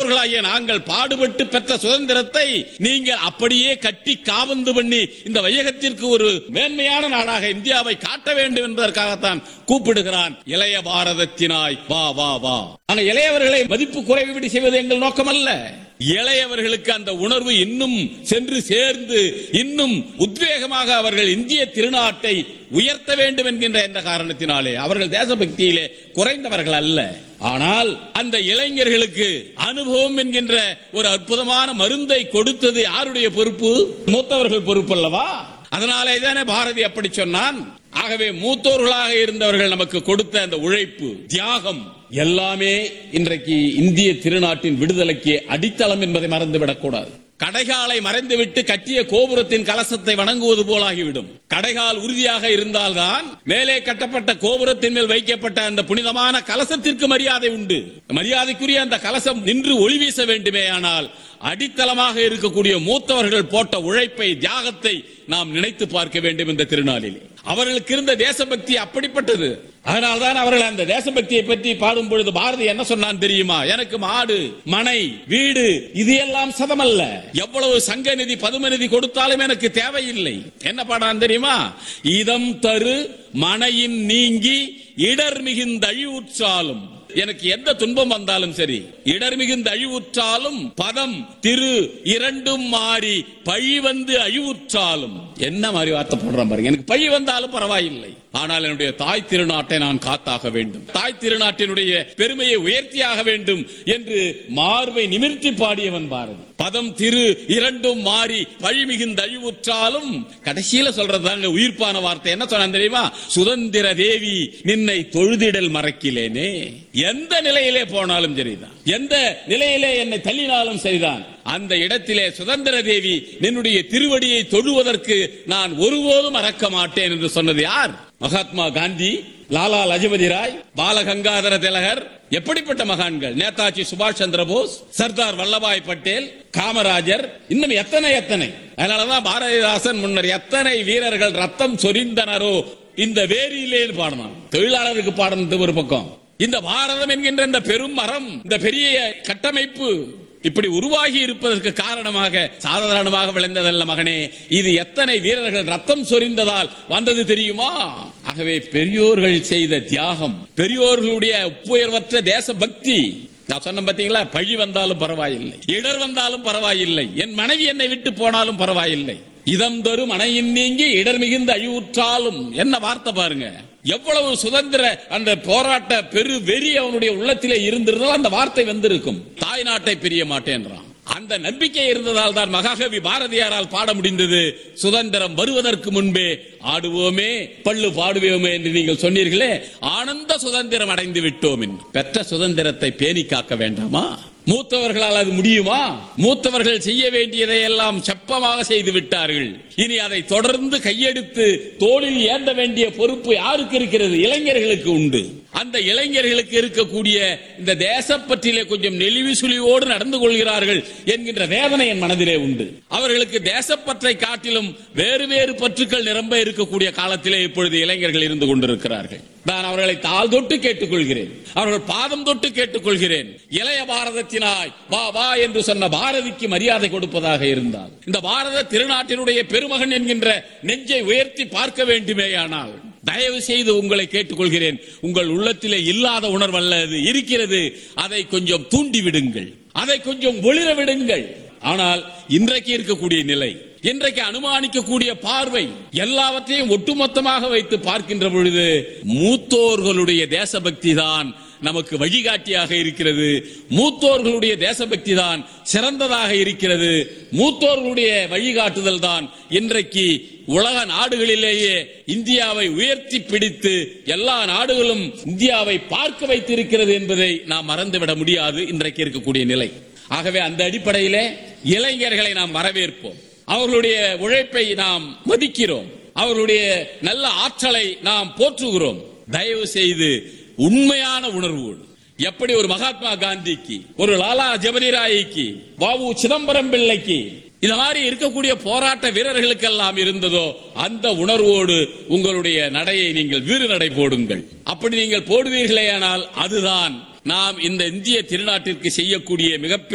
மூத்தோர்களாகிய நாங்கள் பாடுபட்டு பெற்ற சுதந்திரத்தை நீங்கள் அப்படியே கட்டி காவந்து பண்ணி இந்த வையகத்திற்கு ஒரு மேன்மையான நாடாக இந்தியாவை காட்ட வேண்டும் என்பதற்காகத்தான் கூப்பிடுகிறான். இளைய பாரதத்தினாய் வா வா வா. ஆனா இளையவர்களை மதிப்பு குறைவு செய்வது எங்கள் நோக்கம் அல்ல. இளையவர்களுக்கு அந்த உணர்வு இன்னும் சென்று சேர்ந்து இன்னும் உத்வேகமாக அவர்கள் இந்திய திருநாட்டை உயர்த்த வேண்டும் என்கின்ற என்ற காரணத்தினாலே அவர்கள் தேசபக்தியிலே குறைந்தவர்கள் அல்ல. ஆனால் அந்த இளைஞர்களுக்கு அனுபவம் என்கின்ற ஒரு அற்புதமான மருந்தை கொடுத்தது யாருடைய பொறுப்பு? மூத்தவர்கள் பொறுப்பு அல்லவா? அதனாலே தானே பாரதி அப்படி சொன்னான். ஆகவே மூத்தோர்களாக இருந்தவர்கள் நமக்கு கொடுத்த அந்த உழைப்பு, தியாகம் எல்லாமே இன்றைக்கு இந்திய திருநாட்டின் விடுதலைக்கு அடித்தளம் என்பதை மறந்துவிடக் கூடாது. கடைகாலை மறைந்துவிட்டு கட்டிய கோபுரத்தின் கலசத்தை வணங்குவது போலாகிவிடும். கடைகால் உறுதியாக இருந்தால்தான் மேலே கட்டப்பட்ட கோபுரத்தின் மேல் வைக்கப்பட்ட அந்த புனிதமான கலசத்திற்கு மரியாதை உண்டு. மரியாதைக்குரிய அந்த கலசம் நின்று ஒளி வீச வேண்டுமே. ஆனால் அடித்தளமாக இருக்கக்கூடிய மூத்தவர்கள் போட்ட உழைப்பை, தியாகத்தை நாம் நினைத்து பார்க்க வேண்டும். இந்த திருநாளில் அவர்களுக்கு இருந்த தேசபக்தி அப்படிப்பட்டது. அதனால்தான் அவர்கள் அந்த தேசபக்தியை பற்றி பாடும் பொழுது பாரதி என்ன சொன்னான் தெரியுமா? எனக்கு மாடு, மனை, வீடு இது எல்லாம் சதமல்ல. எவ்வளவு சங்க நிதி, பதும நிதி கொடுத்தாலும் எனக்கு தேவையில்லை. என்ன பாடான் தெரியுமா? இதம் தரு மனையின் நீங்கி இடர் மிகுந்த அழிவுற்றாலும், எனக்கு எந்த துன்பம் வந்தாலும் சரி, இடர் மிகுந்த அழிவுற்றாலும், பதம் திரு இரண்டும் மாறி பழி வந்து அழிவுற்றாலும். என்ன மாதிரி வார்த்தை போடுறான் பாருங்க. எனக்கு பழி வந்தாலும் பரவாயில்லை, ஆனால் என்னுடைய தாய் திருநாட்டை நான் காத்தாக வேண்டும், தாய் திருநாட்டினுடைய பெருமையை உயர்த்தியாக வேண்டும் என்று மார்பை நிமிர்த்தி பாடியவன் பாரதி. பதம் திரு இரண்டும் மாறி பழி மிகுந்த அழிவுற்றாலும், கடைசியில சொல்றதாங்க உயிர்ப்பான வார்த்தை. என்ன சொன்ன தெரியுமா? சுதந்திர தேவி நின்னை தொழுதிடல் மறக்கிலேனே. எந்த நிலையிலே போனாலும் சரிதான், எந்த நிலையிலே என்னை தள்ளினாலும் சரிதான், அந்த இடத்திலே சுதந்திர தேவி நின்னுடைய திருவடியை தொழுவதற்கு நான் ஒருபோதும் மறக்க மாட்டேன் என்று சொன்னது யார்? மகாத்மா காந்தி, லாலா லஜபதி ராய், பாலகங்காதர திலகர். எப்படிப்பட்ட மகான்கள்! நேதாஜி சுபாஷ் சந்திர போஸ், சர்தார் வல்லபாய் பட்டேல், காமராஜர், இன்னும் எத்தனை எத்தனை. அதனாலதான் பாரதிதாசன் முன்னர் எத்தனை வீரர்கள் ரத்தம் சொரிந்தனரோ இந்த வேரியிலே பாடினான். தொழிலாளருக்கு பாடினது ஒரு பக்கம், இந்த பாரதம் என்கின்ற இந்த பெரும் மரம், இந்த பெரிய கட்டமைப்பு இப்படி உருவாகி இருப்பதற்கு காரணமாக சாதாரணமாக விளைந்ததல்ல மகனே. இது எத்தனை வீரர்கள் ரத்தம் சொரிந்ததால் வந்தது தெரியுமா? ஆகவே பெரியோர்கள் செய்த தியாகம், பெரியோர்களுடைய உயர்வற்ற தேசபக்தி. நான் சொன்ன பாத்தீங்களா? பழி வந்தாலும் பரவாயில்லை, இடர் வந்தாலும் பரவாயில்லை, என் மனைவி என்னை விட்டு போனாலும் பரவாயில்லை, இதம் தரும் மனையின் நீங்கி இடர் மிகுந்த அழிவுற்றாலும். என்ன வார்த்தை பாருங்க! எவ்வளவு சுதந்திர அந்த போராட்ட பெரு வெறி அவனுடைய உள்ளத்திலே இருந்திருந்தால் அந்த வார்த்தை வந்திருக்கும். தாய் நாட்டை பிரிய மாட்டேன்றான். அந்த நம்பிக்கை இருந்ததால் தான் மகாகவி பாரதியாரால் பாட முடிந்தது. சுதந்திரம் வருவதற்கு முன்பே ஆடுவோமே பள்ளு பாடுவோமே என்று நீங்கள் சொன்னீர்களே, ஆனந்த சுதந்திரம் அடைந்து விட்டோம். பெற்ற சுதந்திரத்தை பேணி காக்க வேண்டாமா? மூத்தவர்களால் அது முடியுமா? மூத்தவர்கள் செய்ய வேண்டியதை எல்லாம் செப்பமாக செய்து விட்டார்கள். இனி அதை தொடர்ந்து கையெடுத்து தோளில் ஏந்த வேண்டிய பொறுப்பு யாருக்கு இருக்கிறது? இளைஞர்களுக்கு உண்டு. அந்த இளைஞர்களுக்கு இருக்கக்கூடிய இந்த தேசப்பற்றிலே கொஞ்சம் நெளிவு சுழிவோடு நடந்து கொள்கிறார்கள் என்கின்ற வேதனை என் மனதிலே உண்டு. அவர்களுக்கு தேசப்பற்றை காட்டிலும் வேறு வேறு பற்றுக்கள் நிரம்ப இருக்கக்கூடிய காலத்திலே இப்பொழுது இளைஞர்கள் இருந்து கொண்டிருக்கிறார்கள். நான் அவர்களை தாழ் தொட்டு கேட்டுக்கொள்கிறேன், அவர்கள் பாதம் தொட்டு கேட்டுக்கொள்கிறேன். இளைய பாரதத்தினாய் வா வா என்று சொன்ன பாரதிக்கு மரியாதை கொடுப்பதாக இருந்தால், இந்த பாரத திருநாட்டினுடைய பெருமகன் என்கின்ற நெஞ்சை உயர்த்தி பார்க்க வேண்டுமேயானால் தயவு செய்து உங்களை கேட்டுக்கொள்கிறேன். உங்கள் உள்ளத்திலே இல்லாத உணர்வல்ல, அது இருக்கிறது. அதை கொஞ்சம் தூண்டி விடுங்கள், அதை கொஞ்சம் ஒளிர விடுங்கள். ஆனால் இன்றைக்கு இருக்கக்கூடிய நிலை, இன்றைக்கு அனுமானிக்கக்கூடிய பார்வை, எல்லாவற்றையும் ஒட்டுமொத்தமாக வைத்து பார்க்கின்ற பொழுது மூத்தோர்களுடைய தேசபக்தி தான் நமக்கு வழிகாட்டியாக இருக்கிறது. மூத்தோர்களுடைய தேசபக்தி தான் சிறந்ததாக இருக்கிறது. மூத்தோர்களுடைய வழிகாட்டுதல் தான் இன்றைக்கு உலக நாடுகளிலேயே இந்தியாவை உயர்த்தி பிடித்து எல்லா நாடுகளும் இந்தியாவை பார்க்க வைத்திருக்கிறது என்பதை நாம் மறந்துவிட முடியாது இன்றைக்கு இருக்கக்கூடிய நிலை. ஆகவே அந்த அடிப்படையிலே இளைஞர்களை நாம் வரவேற்போம், அவர்களுடைய உழைப்பை நாம் மதிக்கிறோம், அவர்களுடைய நல்ல ஆற்றலை நாம் போற்றுகிறோம். தயவு செய்து உண்மையான உணர்வோடு, எப்படி ஒரு மகாத்மா காந்திக்கு, ஒரு லாலா லஜபதி ராய்க்கு, வ.உ. சிதம்பரம் பிள்ளைக்கு, இந்த மாதிரி இருக்கக்கூடிய போராட்ட வீரர்களுக்கெல்லாம் இருந்ததோ அந்த உணர்வோடு உங்களுடைய நடையை நீங்கள் வீறு நடை போடுங்கள். அப்படி நீங்கள் போடுவீர்களேயானால் அதுதான் நாம் இந்த இந்திய திருநாட்டிற்கு செய்யக்கூடிய மிகப்பெரிய